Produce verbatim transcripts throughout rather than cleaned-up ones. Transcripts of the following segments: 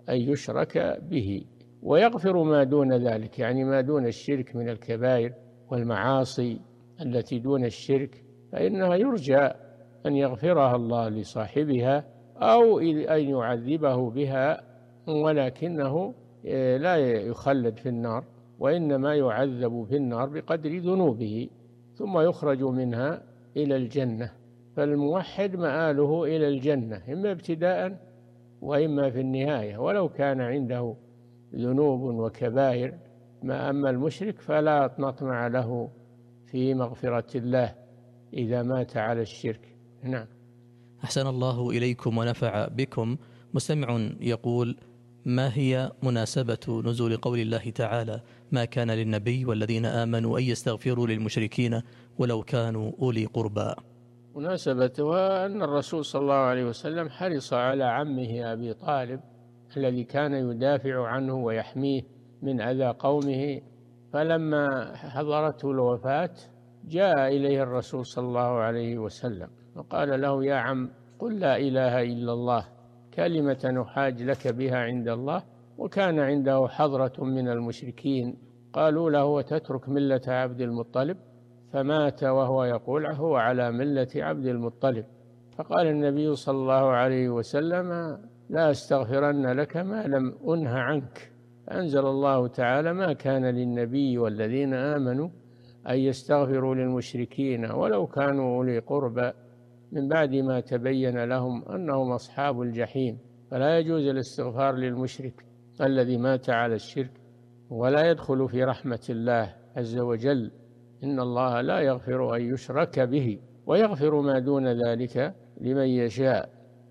أن يشرك به، ويغفر ما دون ذلك، يعني ما دون الشرك من الكبائر والمعاصي التي دون الشرك، فإنها يرجى أن يغفرها الله لصاحبها أو أن يعذبه بها، ولكنه لا يخلد في النار، وإنما يعذب في النار بقدر ذنوبه ثم يخرج منها إلى الجنة. فالموحد مآله إلى الجنة إما ابتداء وإما في النهاية، ولو كان عنده ذنوب وكبائر. ما أما المشرك فلا نطمع له في مغفرة الله إذا مات على الشرك. نعم. أحسن الله إليكم ونفع بكم. مستمع يقول: ما هي مناسبة نزول قول الله تعالى: ما كان للنبي والذين آمنوا أن يستغفروا للمشركين ولو كانوا أولي قربى؟ مناسبتها أن الرسول صلى الله عليه وسلم حرص على عمه أبي طالب الذي كان يدافع عنه ويحميه من أذى قومه، فلما حضرته الوفاة جاء إليه الرسول صلى الله عليه وسلم وقال له: يا عم، قل لا إله إلا الله كلمة نحاج لك بها عند الله. وكان عنده حضرة من المشركين قالوا له: وتترك ملة عبد المطلب؟ فمات وهو يقول: هو على ملة عبد المطلب. فقال النبي صلى الله عليه وسلم: لا أستغفرن لك ما لم أنه عنك. فأنزل الله تعالى: ما كان للنبي والذين آمنوا أن يستغفروا للمشركين ولو كانوا أولي قربى من بعد ما تبين لهم أنهم أصحاب الجحيم. فلا يجوز الاستغفار للمشرك الذي مات على الشرك، ولا يدخل في رحمة الله عز وجل. إن الله لا يغفر أن يشرك به ويغفر ما دون ذلك لمن يشاء.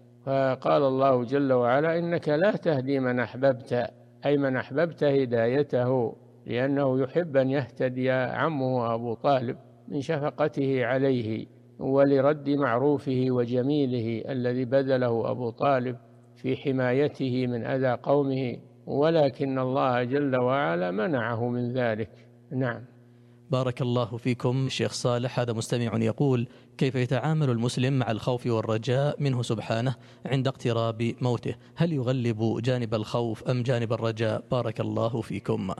فقال الله جل وعلا: إنك لا تهدي من أحببت، أي من أحببت هدايته، لأنه يحب أن يهتدي عمه أبو طالب من شفقته عليه ولرد معروفه وجميله الذي بذله أبو طالب في حمايته من أذى قومه، ولكن الله جل وعلا منعه من ذلك. نعم. بارك الله فيكم. الشيخ صالح هذا مستمع يقول: كيف يتعامل المسلم مع الخوف والرجاء منه سبحانه عند اقتراب موته؟ هل يغلب جانب الخوف أم جانب الرجاء؟ بارك الله فيكم.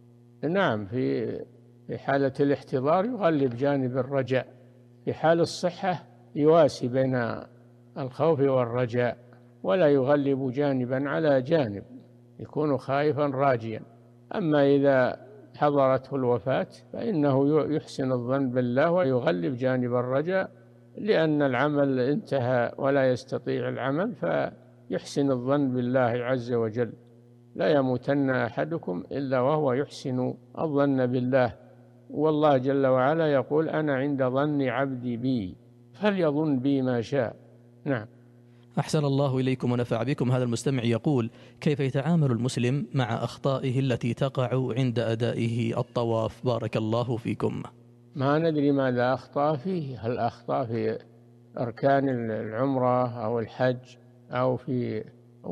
نعم، في في حالة الاحتضار يغلب جانب الرجاء، في حال الصحة يواسي بين الخوف والرجاء، ولا يغلب جانبا على جانب، يكون خائفا راجيا. أما إذا حضرته الوفاة فإنه يحسن الظن بالله ويغلب جانب الرجاء، لأن العمل انتهى ولا يستطيع العمل، فيحسن الظن بالله عز وجل. لا يموتن أحدكم إلا وهو يحسن الظن بالله، والله جل وعلا يقول: أنا عند ظن عبدي بي فليظن بي ما شاء. نعم. أحسن الله إليكم ونفع بكم. هذا المستمع يقول: كيف يتعامل المسلم مع أخطائه التي تقع عند أدائه الطواف؟ بارك الله فيكم. ما ندري ماذا أخطأ فيه، هل أخطأ في أركان العمرة أو الحج أو في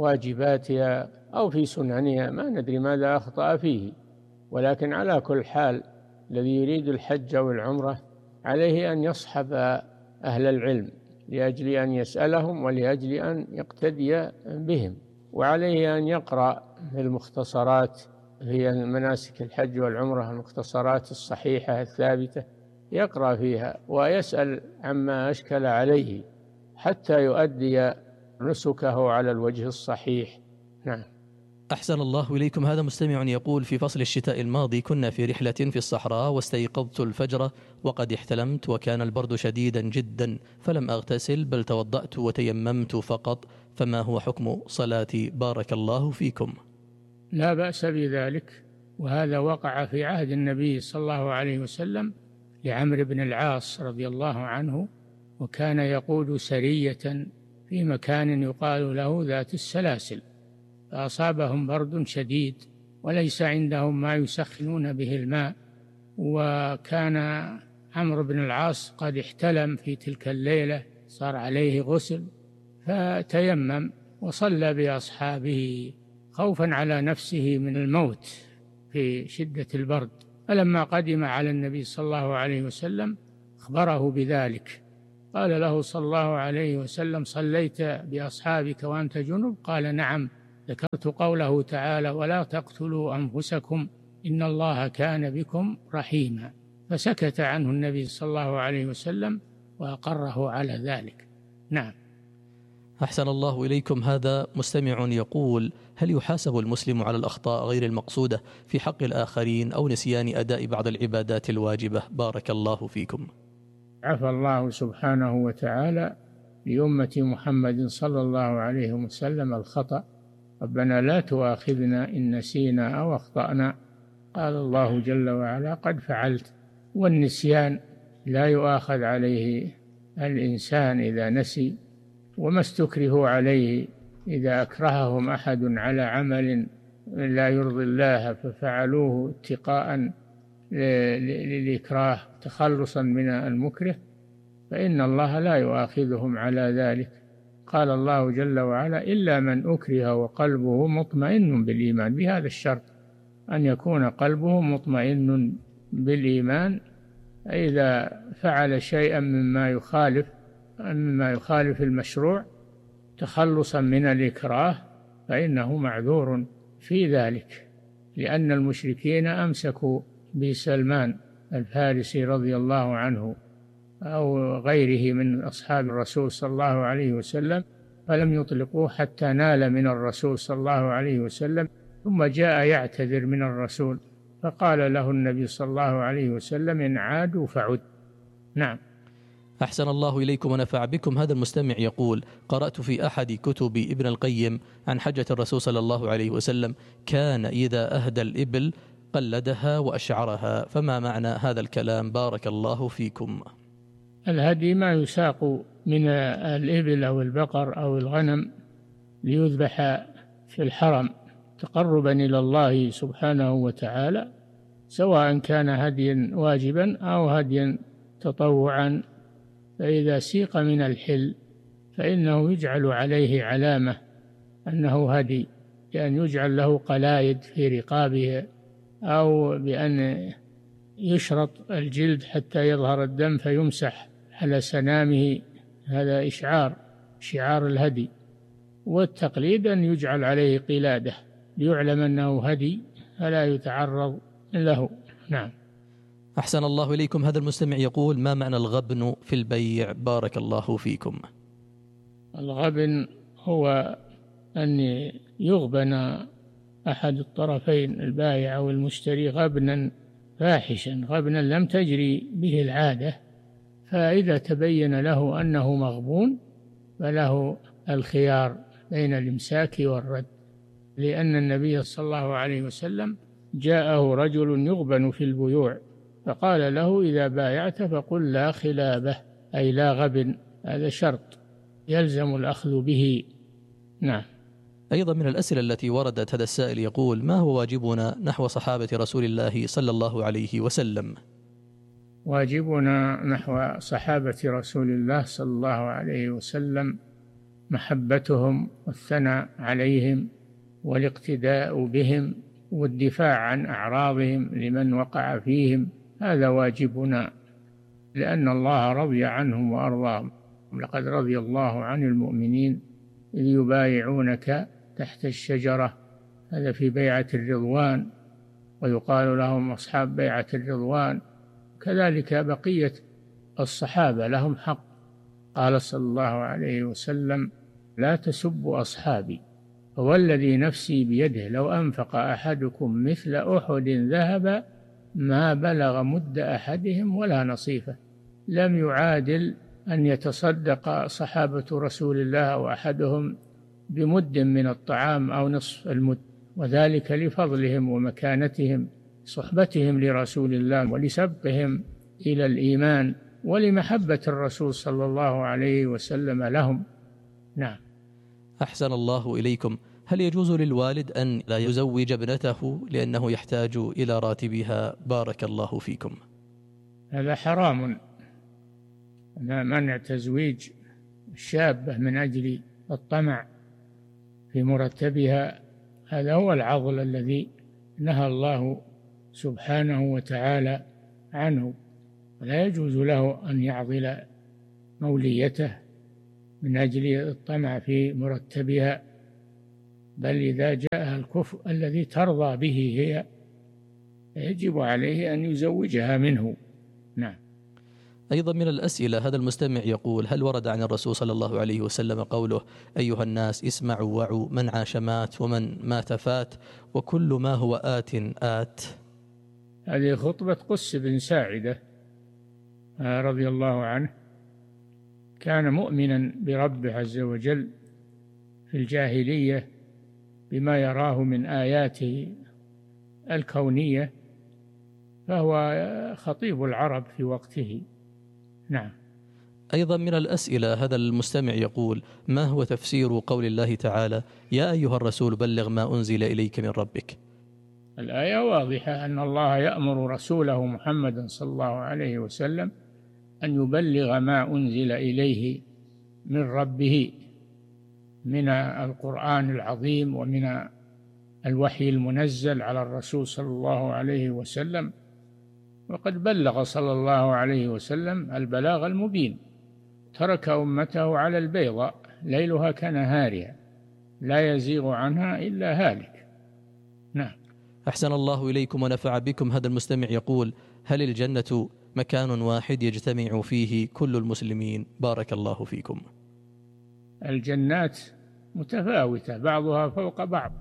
واجباتها أو في سننها، ما ندري ماذا أخطأ فيه. ولكن على كل حال الذي يريد الحج أو العمرة عليه أن يصحب أهل العلم لأجل أن يسألهم ولأجل أن يقتدي بهم، وعليه أن يقرأ المختصرات في مناسك الحج والعمرة، المختصرات الصحيحة الثابتة، يقرأ فيها ويسأل عما أشكل عليه حتى يؤدي نسكه على الوجه الصحيح. نعم. أحسن الله إليكم. هذا مستمع يقول: في فصل الشتاء الماضي كنا في رحلة في الصحراء، واستيقظت الفجر وقد احتلمت، وكان البرد شديدا جدا، فلم أغتسل بل توضأت وتيممت فقط، فما هو حكم صلاتي؟ بارك الله فيكم. لا بأس بذلك، وهذا وقع في عهد النبي صلى الله عليه وسلم لعمرو بن العاص رضي الله عنه، وكان يقود سرية في مكان يقال له ذات السلاسل، فأصابهم برد شديد وليس عندهم ما يسخنون به الماء، وكان عمرو بن العاص قد احتلم في تلك الليلة، صار عليه غسل، فتيمم وصلى بأصحابه خوفا على نفسه من الموت في شدة البرد. فلما قدم على النبي صلى الله عليه وسلم أخبره بذلك، قال له صلى الله عليه وسلم: صليت بأصحابك وأنت جنب؟ قال: نعم، ذكرت قوله تعالى: ولا تقتلوا أنفسكم إن الله كان بكم رحيما، فسكت عنه النبي صلى الله عليه وسلم وأقره على ذلك. نعم. أحسن الله إليكم. هذا مستمع يقول: هل يحاسب المسلم على الأخطاء غير المقصودة في حق الآخرين أو نسيان أداء بعض العبادات الواجبة؟ بارك الله فيكم. عفى الله سبحانه وتعالى لأمة محمد صلى الله عليه وسلم الخطأ. ربنا لا تؤاخذنا إن نسينا أو أخطأنا. قال الله جل وعلا: قد فعلت. والنسيان لا يؤاخذ عليه الإنسان إذا نسي، وما استكرهوا عليه إذا أكرههم أحد على عمل لا يرضي الله ففعلوه اتقاء للإكراه تخلصا من المكره، فإن الله لا يؤاخذهم على ذلك. قال الله جل وعلا: إلا من أكره وقلبه مطمئن بالإيمان، بهذا الشرط أن يكون قلبه مطمئن بالإيمان. إذا فعل شيئا مما يخالف مما يخالف المشروع تخلصا من الإكراه فإنه معذور في ذلك، لأن المشركين أمسكوا بسلمان الفارسي رضي الله عنه أو غيره من أصحاب الرسول صلى الله عليه وسلم، فلم يطلقوه حتى نال من الرسول صلى الله عليه وسلم، ثم جاء يعتذر من الرسول، فقال له النبي صلى الله عليه وسلم: إن عادوا فعد. نعم. أحسن الله إليكم ونفع بكم. هذا المستمع يقول: قرأت في أحد كتب ابن القيم عن حجة الرسول صلى الله عليه وسلم كان إذا أهدى الإبل قلدها وأشعرها، فما معنى هذا الكلام؟ بارك الله فيكم. الهدي ما يساق من الإبل أو البقر أو الغنم ليذبح في الحرم تقربا إلى الله سبحانه وتعالى، سواء كان هديا واجبا أو هديا تطوعا. فإذا سيق من الحل فإنه يجعل عليه علامة أنه هدي، بأن يجعل له قلايد في رقابه، أو بأن يشرط الجلد حتى يظهر الدم فيمسح على سنامه، هذا إشعار شعار الهدي. والتقليد أن يجعل عليه قلادة ليعلم أنه هدي فلا يتعرض له. نعم. أحسن الله إليكم. هذا المستمع يقول: ما معنى الغبن في البيع؟ بارك الله فيكم. الغبن هو أن يغبن أحد الطرفين البائع أو المشتري غبنا فاحشا، غبنا لم تجري به العادة، فإذا تبين له أنه مغبون فله الخيار بين الإمساك والرد، لأن النبي صلى الله عليه وسلم جاءه رجل يغبن في البيوع فقال له: إذا بايعت فقل لا خلابه، أي لا غبن. هذا شرط يلزم الأخذ به. نعم. أيضا من الأسئلة التي وردت هذا السائل يقول: ما هو واجبنا نحو صحابة رسول الله صلى الله عليه وسلم؟ واجبنا نحو صحابة رسول الله صلى الله عليه وسلم محبتهم والثناء عليهم والاقتداء بهم والدفاع عن أعراضهم لمن وقع فيهم، هذا واجبنا، لأن الله رضي عنهم وأرضاهم. لقد رضي الله عن المؤمنين إذ يبايعونك تحت الشجرة، هذا في بيعة الرضوان، ويقال لهم أصحاب بيعة الرضوان. كذلك بقية الصحابة لهم حق. قال صلى الله عليه وسلم: لا تسبوا أصحابي، فوالذي نفسي بيده لو أنفق أحدكم مثل أحد ذهب ما بلغ مد أحدهم ولا نصيفه. لم يعادل أن يتصدق صحابة رسول الله أو أحدهم بمد من الطعام أو نصف المد، وذلك لفضلهم ومكانتهم، صحبتهم لرسول الله ولسبقهم إلى الإيمان ولمحبة الرسول صلى الله عليه وسلم لهم. نعم. أحسن الله إليكم. هل يجوز للوالد أن لا يزوج ابنته لأنه يحتاج إلى راتبها؟ بارك الله فيكم. هذا حرام، منع تزويج الشابة من أجل الطمع في مرتبها، هذا هو العضل الذي نهى الله سبحانه وتعالى عنه، ولا يجوز له أن يعضل موليته من أجل الطمع في مرتبها، بل إذا جاءها الكفء الذي ترضى به هي يجب عليه أن يزوجها منه. نعم. أيضا من الأسئلة هذا المستمع يقول: هل ورد عن الرسول صلى الله عليه وسلم قوله: أيها الناس اسمعوا وعوا، من عاش مات ومن مات فات وكل ما هو آت آت؟ هذه خطبة قس بن ساعدة رضي الله عنه، كان مؤمنا بربه عز وجل في الجاهلية بما يراه من آياته الكونية، فهو خطيب العرب في وقته. نعم. أيضا من الأسئلة هذا المستمع يقول: ما هو تفسير قول الله تعالى: يا أيها الرسول بلغ ما أنزل إليك من ربك؟ الآية واضحة أن الله يأمر رسوله محمدا صلى الله عليه وسلم أن يبلغ ما أنزل إليه من ربه من القرآن العظيم ومن الوحي المنزل على الرسول صلى الله عليه وسلم، وقد بلغ صلى الله عليه وسلم البلاغ المبين، ترك أمته على البيضاء ليلها كنهارها لا يزيغ عنها إلا هالك. نعم. أحسن الله إليكم ونفع بكم. هذا المستمع يقول: هل الجنة مكان واحد يجتمع فيه كل المسلمين؟ بارك الله فيكم. الجنات متفاوتة بعضها فوق بعض،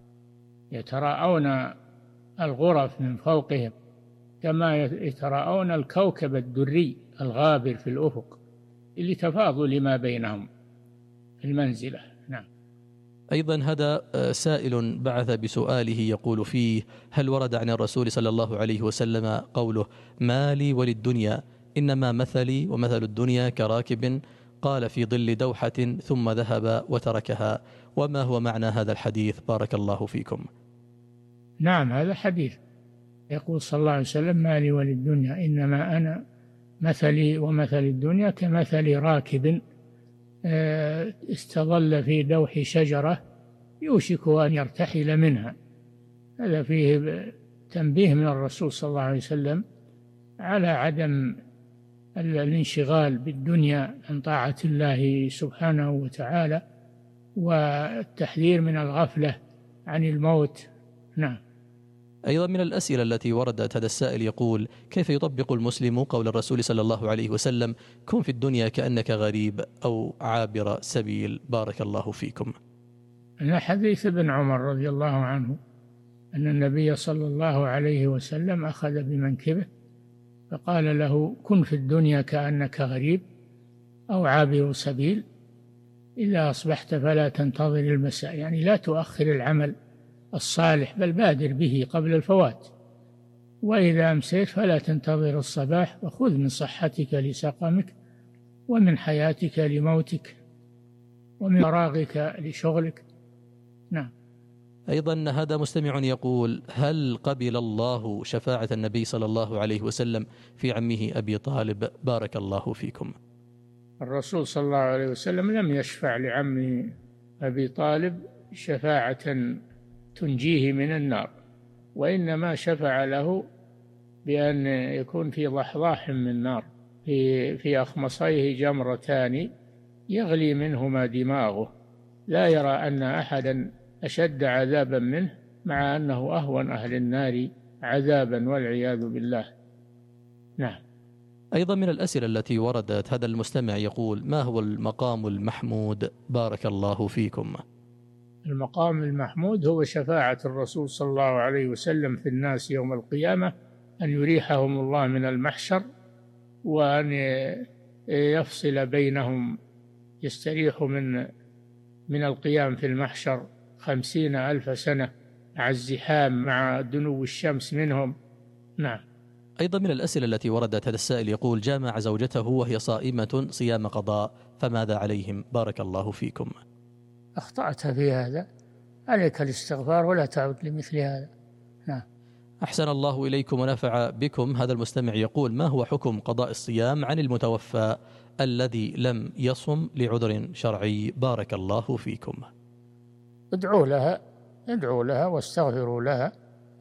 يتراءون الغرف من فوقهم كما يتراءون الكوكب الدري الغابر في الأفق لتفاضل ما بينهم في المنزلة. نعم. أيضا هذا سائل بعث بسؤاله يقول فيه: هل ورد عن الرسول صلى الله عليه وسلم قوله: ما لي وللدنيا إنما مثلي ومثل الدنيا كراكب قال في ظل دوحة ثم ذهب وتركها؟ وما هو معنى هذا الحديث؟ بارك الله فيكم. نعم، هذا حديث يقول صلى الله عليه وسلم: ما لي وللدنيا إنما أنا مثلي ومثل الدنيا كمثل راكب استظل في دوح شجرة يوشك أن يرتحل منها. هذا فيه تنبيه من الرسول صلى الله عليه وسلم على عدم الانشغال بالدنيا عن طاعة الله سبحانه وتعالى، والتحذير من الغفلة عن الموت. نعم. أيضا من الأسئلة التي وردت هذا السائل يقول: كيف يطبق المسلم قول الرسول صلى الله عليه وسلم: كن في الدنيا كأنك غريب أو عابر سبيل؟ بارك الله فيكم. من حديث ابن عمر رضي الله عنه أن النبي صلى الله عليه وسلم أخذ بمنكبه فقال له: كن في الدنيا كأنك غريب أو عابر سبيل، إذا أصبحت فلا تنتظر المساء، يعني لا تؤخر العمل الصالح بل بادر به قبل الفوات، وإذا أمسيت فلا تنتظر الصباح، وخذ من صحتك لسقمك ومن حياتك لموتك ومن فراغك لشغلك. نعم. أيضا هذا مستمع يقول: هل قبل الله شفاعة النبي صلى الله عليه وسلم في عمه أبي طالب؟ بارك الله فيكم. الرسول صلى الله عليه وسلم لم يشفع لعمه أبي طالب شفاعة تنجيه من النار، وإنما شفع له بأن يكون في ضحضاح من نار في في أخمصيه جمرتان يغلي منهما دماغه، لا يرى أن أحدا أشد عذابا منه، مع أنه أهون أهل النار عذابا والعياذ بالله. نعم. أيضا من الأسئلة التي وردت هذا المستمع يقول: ما هو المقام المحمود؟ بارك الله فيكم. المقام المحمود هو شفاعة الرسول صلى الله عليه وسلم في الناس يوم القيامة، أن يريحهم الله من المحشر وأن يفصل بينهم، يستريحوا من من القيام في المحشر خمسين ألف سنة مع الزحام مع دنو الشمس منهم. نعم. أيضا من الأسئلة التي وردت هذا السائل يقول: جامع زوجته وهي صائمة صيام قضاء، فماذا عليهم؟ بارك الله فيكم. أخطأت في هذا، عليك الاستغفار ولا تعود لمثل هذا. نعم. أحسن الله إليكم ونفع بكم. هذا المستمع يقول: ما هو حكم قضاء الصيام عن المتوفى الذي لم يصم لعذر شرعي؟ بارك الله فيكم. ادعوا لها ادعوا لها واستغفروا لها،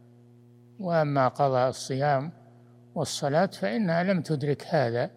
وأما قضاء الصيام والصلاة فإنها لم تدرك هذا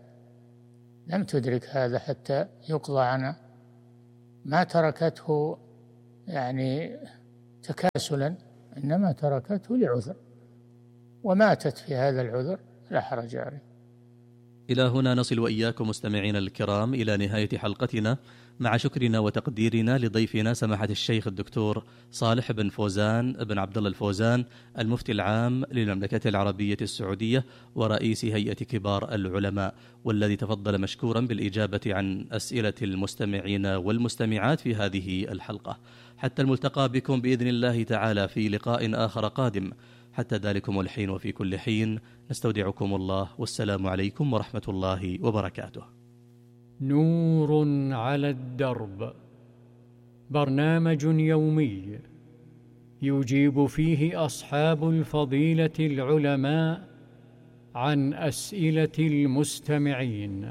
لم تدرك هذا حتى يقضى عنها، ما تركته يعني تكاسلا، إنما تركته لعذر وماتت في هذا العذر، لا حرج عليه. إلى هنا نصل وإياكم مستمعينا الكرام إلى نهاية حلقتنا، مع شكرنا وتقديرنا لضيفنا سماحة الشيخ الدكتور صالح بن فوزان بن عبد الله الفوزان، المفتي العام للمملكة العربية السعودية ورئيس هيئة كبار العلماء، والذي تفضل مشكورا بالإجابة عن أسئلة المستمعين والمستمعات في هذه الحلقة. حتى الملتقى بكم بإذن الله تعالى في لقاء آخر قادم. حتى ذلكم الحين وفي كل حين نستودعكم الله، والسلام عليكم ورحمة الله وبركاته. نور على الدرب، برنامج يومي يجيب فيه أصحاب الفضيلة العلماء عن أسئلة المستمعين.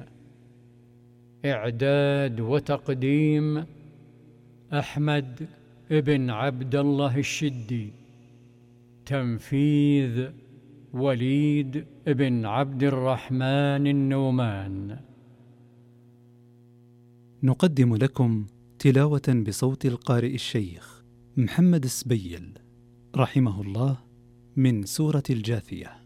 إعداد وتقديم أحمد بن عبد الله الشدي. تنفيذ وليد بن عبد الرحمن النومان. نقدم لكم تلاوة بصوت القارئ الشيخ محمد السبيل رحمه الله من سورة الجاثية.